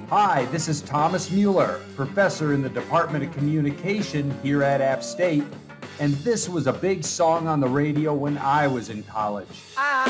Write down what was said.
Hi, this is Thomas Mueller, professor in the Department of Communication here at App State, and this was a big song on the radio when I was in college.